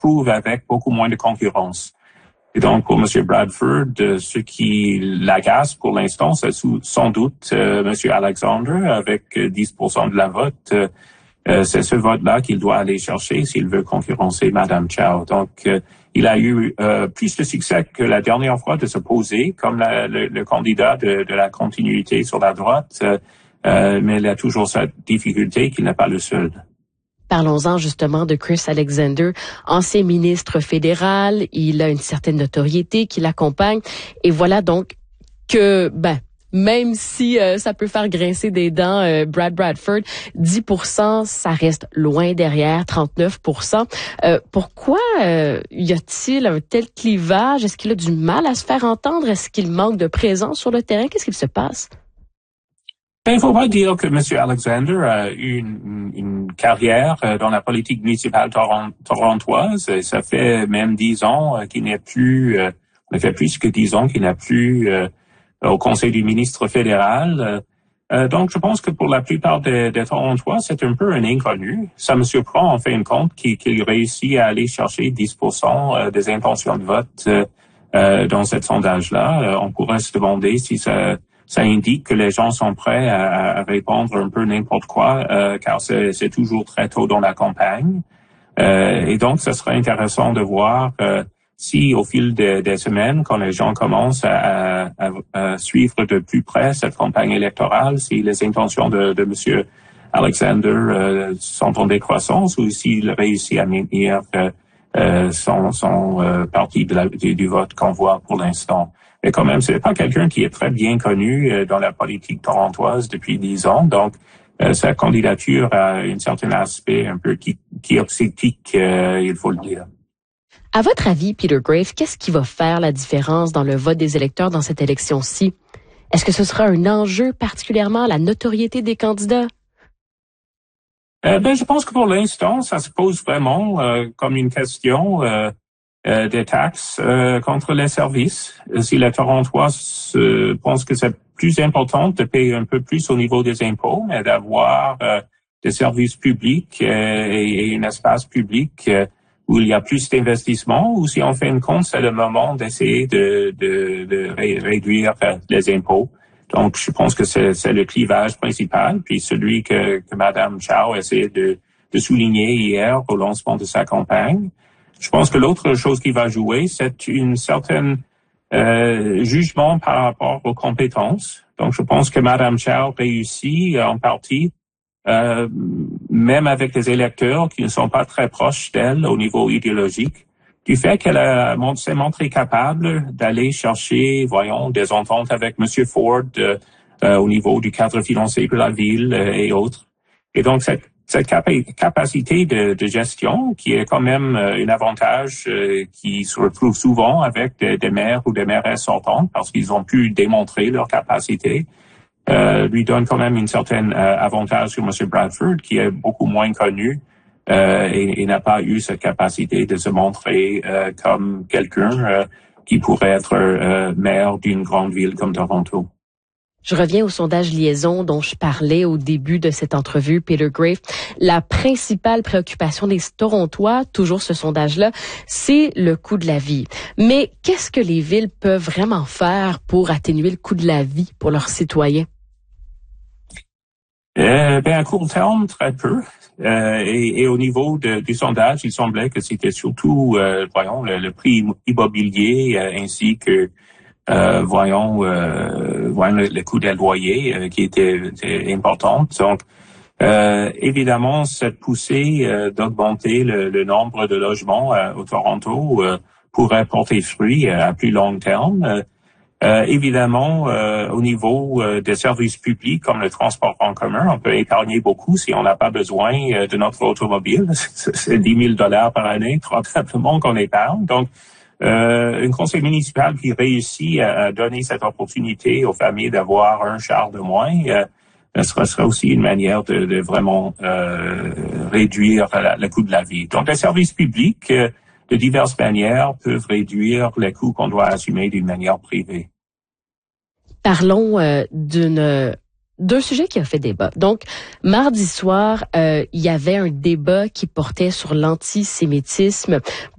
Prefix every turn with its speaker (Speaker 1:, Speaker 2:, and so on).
Speaker 1: trouve avec beaucoup moins de concurrence. Et donc, pour M. Bradford, ce qui l'agace pour l'instant, c'est sans doute M. Alexander avec 10% de la vote. C'est ce vote-là qu'il doit aller chercher s'il veut concurrencer Mme Chow. Donc, il a eu plus de succès que la dernière fois de se poser comme le candidat de la continuité sur la droite, mais il a toujours cette difficulté qu'il n'est pas le seul.
Speaker 2: Parlons-en justement de Chris Alexander, ancien ministre fédéral. Il a une certaine notoriété qui l'accompagne. Et voilà donc que, même si ça peut faire grincer des dents Brad Bradford, 10%, ça reste loin derrière 39%. Pourquoi y a-t-il un tel clivage? Est-ce qu'il a du mal à se faire entendre? Est-ce qu'il manque de présence sur le terrain? Qu'est-ce qu'il se passe?
Speaker 1: Il faut pas dire que M. Alexander a eu une carrière dans la politique municipale torontoise. Ça fait même 10 ans qu'il n'est plus, ça fait plus que 10 ans qu'il n'est plus au Conseil du ministre fédéral. Donc, je pense que pour la plupart des Torontois, c'est un peu un inconnu. Ça me surprend en fin de compte qu'il réussit à aller chercher 10% des intentions de vote dans ce sondage-là. On pourrait se demander si ça indique que les gens sont prêts à répondre un peu n'importe quoi, car c'est toujours très tôt dans la campagne. Et donc, ce serait intéressant de voir si au fil des semaines, quand les gens commencent à suivre de plus près cette campagne électorale, si les intentions de M. Alexander sont en décroissance ou s'il réussit à maintenir son parti du vote qu'on voit pour l'instant. Mais quand même, c'est pas quelqu'un qui est très bien connu dans la politique torontoise depuis 10 ans. Donc, sa candidature a un certain aspect un peu chiopsétique, il faut le dire.
Speaker 2: À votre avis, Peter Graves, qu'est-ce qui va faire la différence dans le vote des électeurs dans cette élection-ci? Est-ce que ce sera un enjeu particulièrement la notoriété des candidats?
Speaker 1: Je pense que pour l'instant, ça se pose vraiment comme une question des taxes contre les services. Si les Torontois pensent que c'est plus important de payer un peu plus au niveau des impôts, mais d'avoir des services publics et un espace public où il y a plus d'investissement, ou si en fin de compte, c'est le moment d'essayer de réduire les impôts. Donc, je pense que c'est le clivage principal, puis celui que Mme Chow essayait de souligner hier au lancement de sa campagne. Je pense que l'autre chose qui va jouer, c'est une certaine jugement par rapport aux compétences. Donc, je pense que Mme Chow réussit en partie, même avec des électeurs qui ne sont pas très proches d'elle au niveau idéologique, du fait qu'elle s'est montrée capable d'aller chercher, des ententes avec M. Ford au niveau du cadre financier de la ville et autres. Et donc, cette capacité de gestion, qui est quand même un avantage qui se retrouve souvent avec des maires ou des mairesses sortantes, parce qu'ils ont pu démontrer leur capacité, lui donne quand même une certaine avantage sur M. Bradford, qui est beaucoup moins connu et n'a pas eu cette capacité de se montrer comme quelqu'un qui pourrait être maire d'une grande ville comme Toronto.
Speaker 2: Je reviens au sondage liaison dont je parlais au début de cette entrevue, Peter Graves. La principale préoccupation des Torontois, toujours ce sondage-là, c'est le coût de la vie. Mais qu'est-ce que les villes peuvent vraiment faire pour atténuer le coût de la vie pour leurs citoyens?
Speaker 1: À court terme, très peu. Et au niveau du sondage, il semblait que c'était surtout, le prix immobilier ainsi que le coût des loyers qui était important. Donc, évidemment, cette poussée d'augmenter le nombre de logements au Toronto pourrait porter fruit à plus long terme. Évidemment, au niveau des services publics comme le transport en commun, on peut épargner beaucoup si on n'a pas besoin de notre automobile. C'est 10 000 $ par année, probablement qu'on épargne. Donc, un conseil municipal qui réussit à donner cette opportunité aux familles d'avoir un char de moins, ce serait aussi une manière de vraiment réduire le coût de la vie. Donc, les services publics, de diverses manières, peuvent réduire les coûts qu'on doit assumer d'une manière privée.
Speaker 2: Parlons d'un sujet qui a fait débat. Donc, mardi soir, il y avait un débat qui portait sur l'antisémitisme.